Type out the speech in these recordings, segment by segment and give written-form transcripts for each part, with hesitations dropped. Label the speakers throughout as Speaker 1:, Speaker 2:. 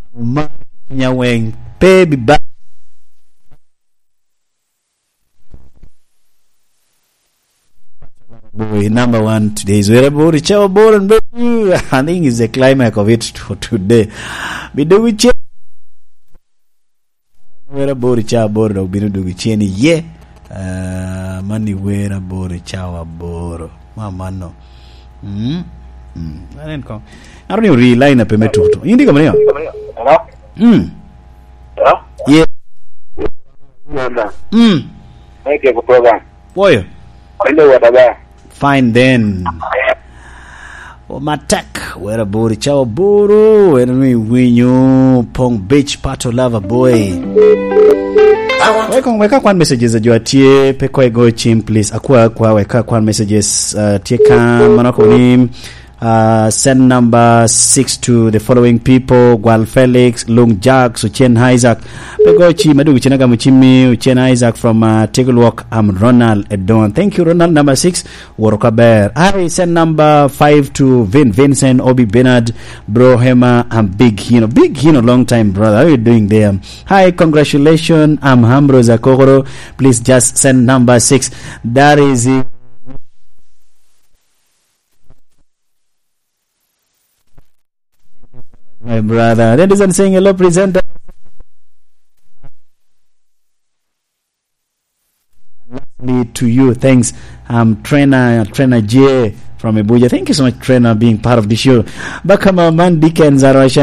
Speaker 1: Nyaweng baby back. Boy, number one today is Werabori Chawa Boran. I think it's the climax of it for today. We do we check Werabori Chawa Boran. We do we check ye. Money Werabori Chawa Boro. Mama no. I don't even rely on a pemetuto. Indi kama niyo.
Speaker 2: Hello? Hello?
Speaker 1: Yeah.
Speaker 2: Thank you for program.
Speaker 1: Boy. Fine then. Matak Werabori Chawa Boro. Winyu Pong Beach Pato Lava Boy. Weka kwa messages ajuatie peko ego chim please akwa weka kwa messages tika manako ni send number 6 to the following people: Gwal Felix, Lung Jack, Uchen Isaac, peko chi madu chinaga muchimi Uchen Isaac from Tigulwalk. I'm Ronald Edon. Thank you Ronald. Number 6 Worokaber. I send number 5 to Vincent, Obi Bernard, Bro Hema, and Big Hino, long time brother. How are you doing there? Hi, congratulations. I'm Ambrose Akogoro. Please just send number 6. That is it. My brother. That isn't saying hello, presenter. Lastly, to you, thanks. Trainer J from Abuja. Thank you so much, Trainer, being part of the show. Bakama Man Dickens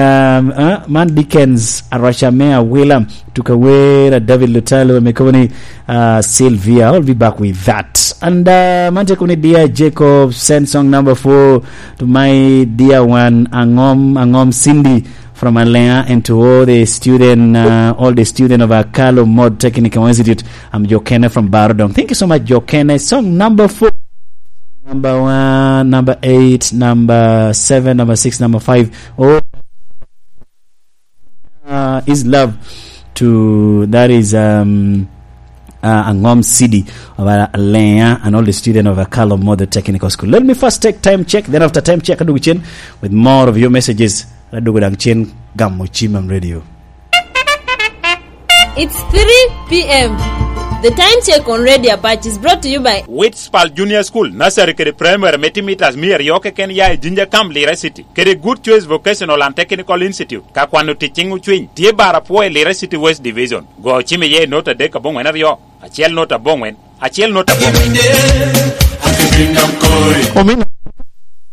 Speaker 1: Arasha Mea Willam took away David Lutalo Mekoni Sylvia. I'll be back with that. And Mantekuni dear Jacob send song number 4 to my dear one Angom Cindy from Alea, and to all the student of Akalo Mod Technical Institute. I'm Jokene from Barodong. Thank you so much, Jokene. Song number 4. Number 1, number 8, number 7, number 6, number 5. Is love to that is Angom City of Alea and all the students of Akalo Mother Technical School. Let me first take time check. Then after time check, I do chain with more of your messages. I do with chain Gammo Chimam Radio.
Speaker 3: It's 3 p.m. The time check on Radio Patch is brought to you by
Speaker 4: Whitspal Junior School, Nursery Kere Primary Metimeters Mir Yoke Kenya Ginger Camp Lira City. Kere Good Choice Vocational and Technical Institute. Kakwano Teaching Uchwin. Tie Bara Poe Lira City West Division. Go Chime Ye Nota Deka Bongwen Ario. Achiel Nota Bongwen. Achiel Nota Bongwen.